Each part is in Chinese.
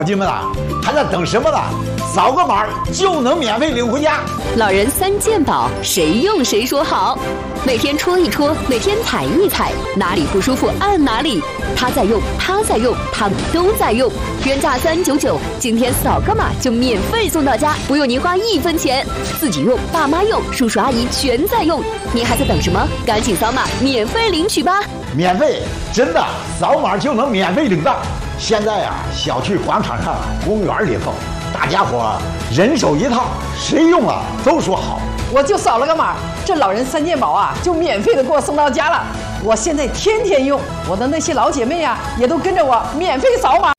伙计们啊，还在等什么呢？扫个码就能免费领回家。 老人三件宝，谁用谁说好。每天戳一戳，每天踩一踩，哪里不舒服按哪里。他在用，他在用，他们都在用。原价399，今天扫个码就免费送到家，不用您花1分钱。自己用，爸妈用，叔叔阿姨全在用。您还在等什么？赶紧扫码免费领取吧！ 免费，真的，扫码就能免费领到。现在啊，小区广场上、公园里头，大家伙人手一套，谁用了都说好。 我就扫了个码，这老人三件宝啊，就免费的给我送到家了。我现在天天用，我的那些老姐妹啊，也都跟着我免费扫码。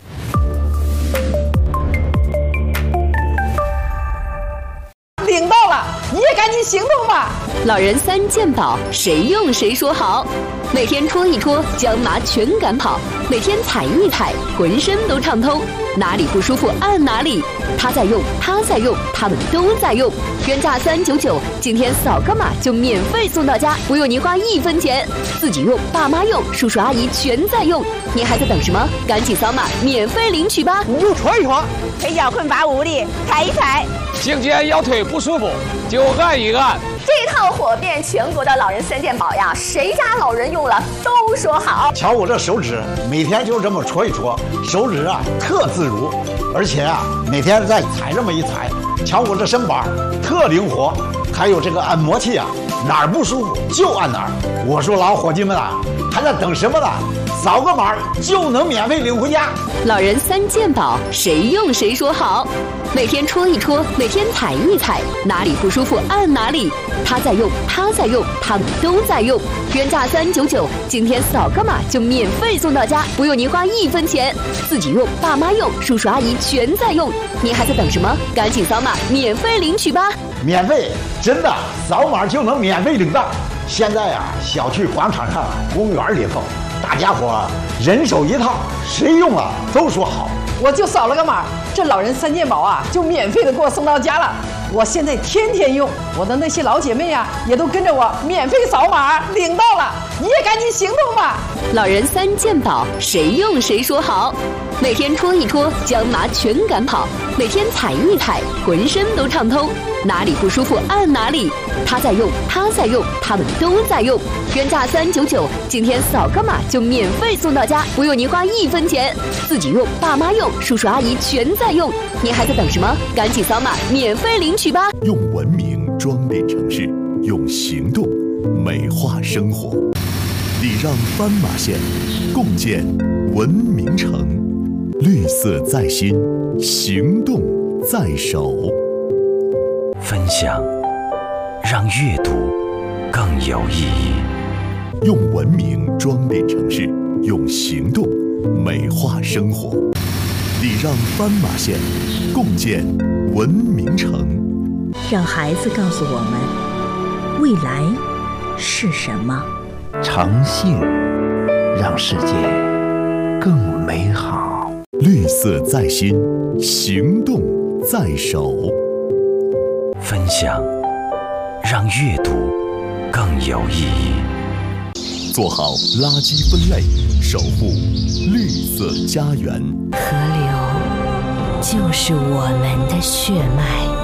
领到了，你也赶紧行动吧！ 老人三件宝，谁用谁说好。每天戳一戳，将麻全赶跑；每天踩一踩，浑身都畅通。哪里不舒服按哪里。他在用，他在用，他们都在用。原价399，今天扫个码就免费送到家，不用您花1分钱。自己用，爸妈用，叔叔阿姨全在用。您还在等什么？赶紧扫码免费领取吧！ 你就戳一戳， 腿脚困乏无力，踩一踩。 颈肩腰腿不舒服就按一按。 这套火遍全国的老人三件宝呀，谁家老人用了都说好。 瞧我这手指，每天就这么戳一戳，手指啊特自如，而且啊每天再踩这么一踩，瞧我这身板特灵活，还有这个按摩器啊，哪儿不舒服就按哪儿。我说老伙计们啊，还在等什么呢？扫个码就能免费领回家。 老人三件宝，谁用谁说好。每天戳一戳，每天踩一踩，哪里不舒服按哪里。他在用，他在用，他们都在用。原价399，今天扫个码就免费送到家，不用您花1分钱。自己用，爸妈用，叔叔阿姨全在用。您还在等什么？赶紧扫码免费领取吧！ 免费，真的，扫码就能免费领到。现在啊，小区广场上、公园里头，大家伙人手一套，谁用了都说好。 我就扫了个码，这老人三件宝啊，就免费的给我送到家了。我现在天天用，我的那些老姐妹啊，也都跟着我免费扫码领到了，你也赶紧行动吧！ 老人三件宝，谁用谁说好。每天戳一戳，将麻全赶跑；每天踩一踩，浑身都畅通。哪里不舒服按哪里。他在用，他在用，他们都在用。原价399，今天扫个码就免费送到家，不用您花1分钱。自己用，爸妈用，叔叔阿姨全在用。您还在等什么？赶紧扫码免费领取吧！ 用文明装点城市，用行动美化生活。礼让斑马线，共建文明城。绿色在心，行动在手。 分享，让阅读更有意义。 用文明装点城市，用行动美化生活。礼让斑马线，共建文明城。 让孩子告诉我们，未来是什么。 诚信，让世界更美好。 绿色在心，行动在手。 分享，让阅读更有意义。 做好垃圾分类，守护绿色家园。 河流就是我们的血脉。